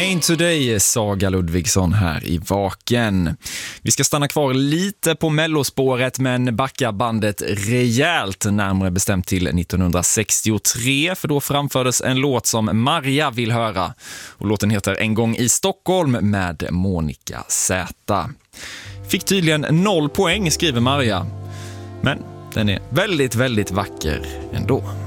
Rain Today, Saga Ludvigsson här i Vaken. Vi ska stanna kvar lite på mellospåret men backa bandet rejält, närmare bestämt till 1963, för då framfördes en låt som Marja vill höra. Och låten heter En gång i Stockholm med Monica Z. Fick tydligen 0 poäng, skriver Marja. Men den är väldigt, väldigt vacker ändå.